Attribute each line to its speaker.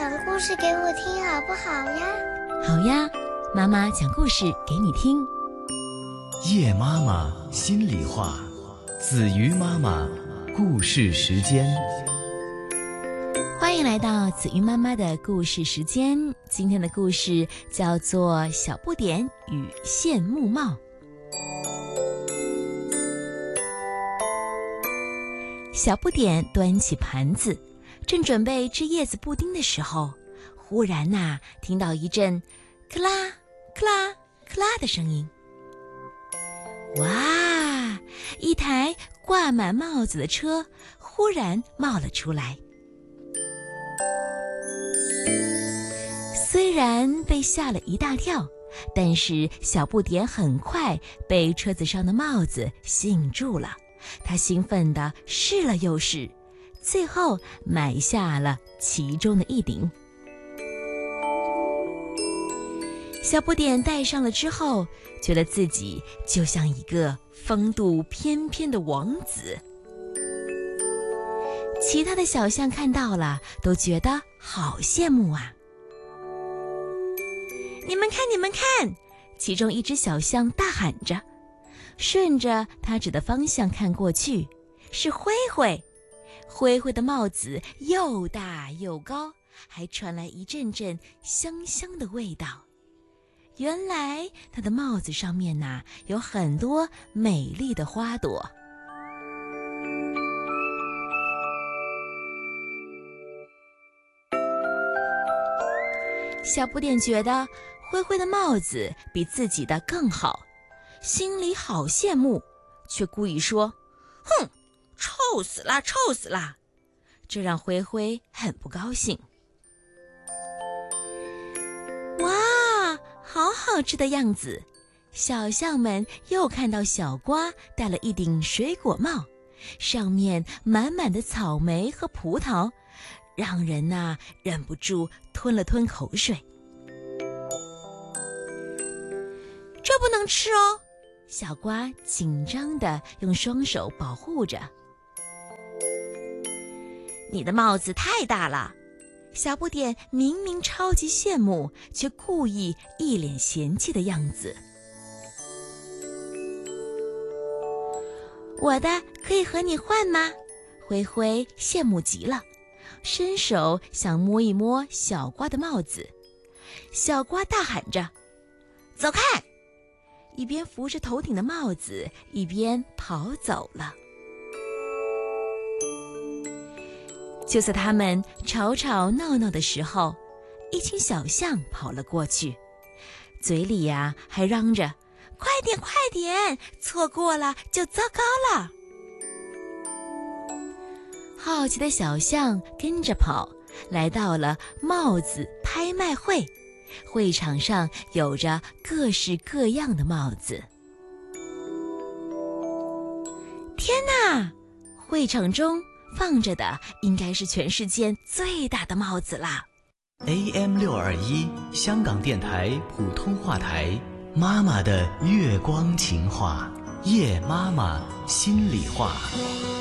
Speaker 1: 讲故事给我听好不好呀？
Speaker 2: 好呀，妈妈讲故事给你听。
Speaker 3: 叶妈妈心里话，子瑜妈妈故事时间。
Speaker 2: 欢迎来到子瑜妈妈的故事时间。今天的故事叫做《小不点与羡慕帽》。小不点端起盘子，正准备吃叶子布丁的时候，忽然听到一阵克拉克拉克拉的声音。哇！一台挂满帽子的车忽然冒了出来。虽然被吓了一大跳，但是小不点很快被车子上的帽子吸引住了。他兴奋地试了又试，最后买下了其中的一顶。小不点戴上了之后，觉得自己就像一个风度翩翩的王子。其他的小象看到了，都觉得好羡慕啊！你们看，你们看！其中一只小象大喊着，顺着他指的方向看过去，是灰灰。灰灰的帽子又大又高，还传来一阵阵香香的味道。原来他的帽子上面有很多美丽的花朵。小不点觉得灰灰的帽子比自己的更好，心里好羡慕，却故意说：哼，臭死了，臭死了！这让灰灰很不高兴。哇，好好吃的样子！小象们又看到小瓜戴了一顶水果帽，上面满满的草莓和葡萄，让人忍不住吞了吞口水。这不能吃哦！小瓜紧张地用双手保护着。你的帽子太大了！小不点明明超级羡慕，却故意一脸嫌弃的样子。我的可以和你换吗？灰灰羡慕极了，伸手想摸一摸小瓜的帽子。小瓜大喊着：走开！一边扶着头顶的帽子，一边跑走了。就在他们吵吵闹闹的时候，一群小象跑了过去，嘴里还嚷着：快点快点，错过了就糟糕了。好奇的小象跟着跑，来到了帽子拍卖会。会场上有着各式各样的帽子。天哪！会场中放着的应该是全世界最大的帽子啦。
Speaker 3: AM621香港电台普通话台，妈妈的月光情话，叶妈妈心里话。